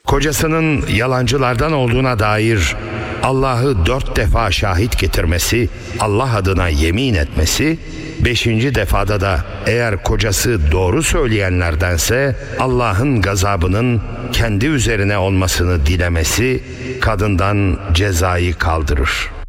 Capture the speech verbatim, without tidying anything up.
Kocasının yalancılardan olduğuna dair Allah'ı dört defa şahit getirmesi, Allah adına yemin etmesi, beşinci defada da eğer kocası doğru söyleyenlerdense Allah'ın gazabının kendi üzerine olmasını dilemesi kadından cezayı kaldırır.